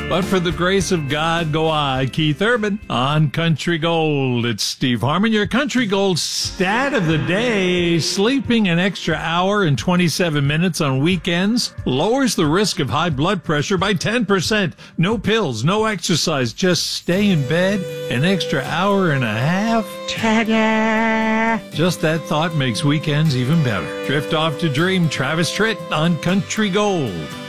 But for the grace of God, go I, Keith Urban, on Country Gold. It's Steve Harmon, your Country Gold stat of the day. Sleeping an extra hour and 27 minutes on weekends lowers the risk of high blood pressure by 10%. No pills, no exercise, just stay in bed an extra hour and a half. Ta-da! Just that thought makes weekends even better. Drift off to dream. Travis Tritt on Country Gold.